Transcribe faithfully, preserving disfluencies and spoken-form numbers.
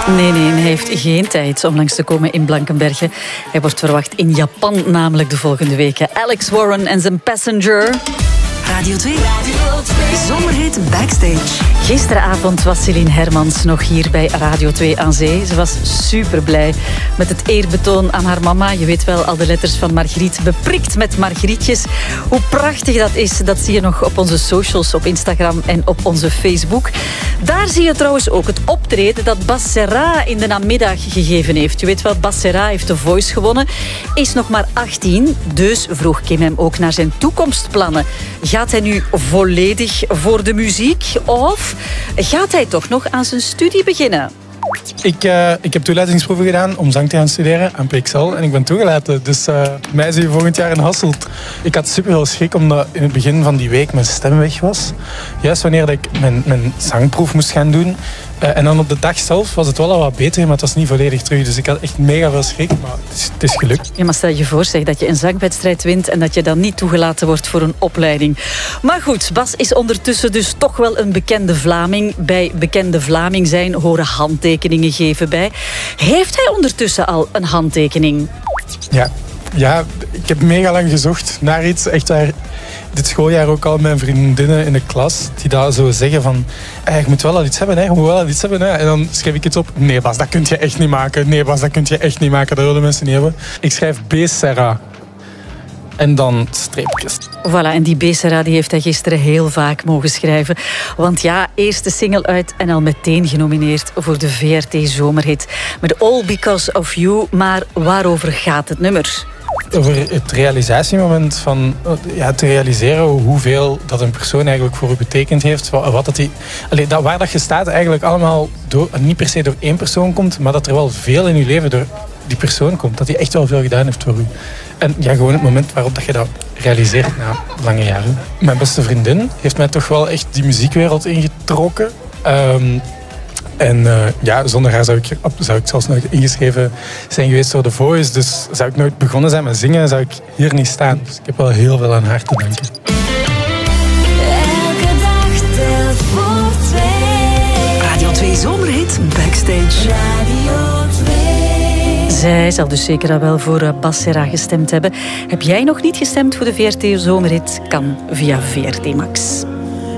Nee, nee, hij heeft geen tijd om langs te komen in Blankenberge. Hij wordt verwacht in Japan, namelijk de volgende weken. Alex Warren en zijn Passenger. Radio twee. Radio twee. Zomerhit Backstage. Gisteravond was Celine Hermans nog hier bij Radio twee aan zee. Ze was super blij met het eerbetoon aan haar mama. Je weet wel, al de letters van Margriet, beprikt met Margrietjes. Hoe prachtig dat is, dat zie je nog op onze socials, op Instagram en op onze Facebook. Daar zie je trouwens ook het optreden dat Bas Serra in de namiddag gegeven heeft. Je weet wel, Bas Serra heeft The Voice gewonnen, is nog maar achttien. Dus vroeg Kim hem ook naar zijn toekomstplannen. Gaat hij nu volledig voor de muziek of gaat hij toch nog aan zijn studie beginnen? Ik, uh, ik heb toelatingsproeven gedaan om zang te gaan studeren aan P X L en ik ben toegelaten. Dus uh, mij zie je volgend jaar in Hasselt. Ik had super veel schrik omdat in het begin van die week mijn stem weg was. Juist wanneer dat ik mijn, mijn zangproef moest gaan doen. Uh, en dan op de dag zelf was het wel al wat beter, maar het was niet volledig terug. Dus ik had echt mega veel schrik, maar het is, het is gelukt. Ja, maar stel je voor zeg, dat je een zangwedstrijd wint en dat je dan niet toegelaten wordt voor een opleiding. Maar goed, Bas is ondertussen dus toch wel een bekende Vlaming. Bij bekende Vlaming zijn horen handtekeningen geven bij. Heeft hij ondertussen al een handtekening? Ja, ja, ik heb mega lang gezocht naar iets. Echt waar, dit schooljaar ook al mijn vriendinnen in de klas die daar zo zeggen van hey, je moet wel al iets hebben, hè, je moet wel al iets hebben. Hè. En dan schrijf ik iets op. Nee Bas, dat kun je echt niet maken. Nee Bas, dat kun je echt niet maken. Dat willen mensen niet hebben. Ik schrijf B. Serra. En dan streepjes. Voilà, en die B. Serra die heeft hij gisteren heel vaak mogen schrijven. Want ja, eerste single uit en al meteen genomineerd voor de V R T Zomerhit. Met All Because of You. Maar waarover gaat het nummer? Over het realisatiemoment van ja, te realiseren hoeveel dat een persoon eigenlijk voor u betekend heeft. Wat, wat dat die, allee, dat, waar dat je staat eigenlijk allemaal door, niet per se door één persoon komt, maar dat er wel veel in je leven door die persoon komt. Dat hij echt wel veel gedaan heeft voor u. En ja, gewoon het moment waarop dat je dat realiseert na lange jaren. Mijn beste vriendin heeft mij toch wel echt die muziekwereld ingetrokken. Um, En uh, ja, zonder haar zou ik, zou ik zelfs nooit ingeschreven zijn geweest voor The Voice. Dus zou ik nooit begonnen zijn met zingen, zou ik hier niet staan. Dus ik heb wel heel veel aan haar te danken. Elke dag telt voor twee. Radio twee Zomerhit Backstage. Radio twee. Zij zal dus zeker al wel voor Bas Serra gestemd hebben. Heb jij nog niet gestemd voor de V R T Zomerhit? Kan via V R T Max.